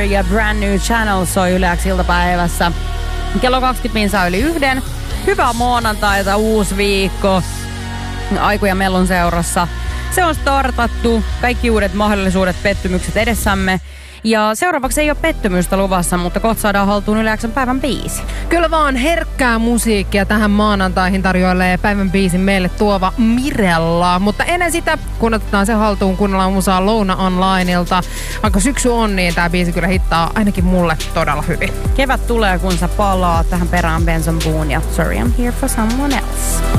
ja Brand New Channel soi Yle X iltapäivässä. Kello 20 minsa yli 1. Hyvää maanantaita, uusi viikko. Aiku ja Mellun seurassa. Se on startattu. Kaikki uudet mahdollisuudet, pettymykset edessämme. Ja seuraavaksi ei ole pettymystä luvassa, mutta kohta saadaan haltuun Yle X:n päivän biisi. Kyllä vaan herkkää musiikkia tähän maanantaihin tarjoilee päivän biisin meille tuova Mirella. Mutta ennen sitä, kun otetaan se haltuun, kuunnellaan musaa Louna Onlineilta. Vaikka syksy on, niin tää biisi kyllä hittaa ainakin mulle todella hyvin. Kevät tulee, kun sä palaat tähän perään Benson Boone ja Sorry I'm Here for Someone Else.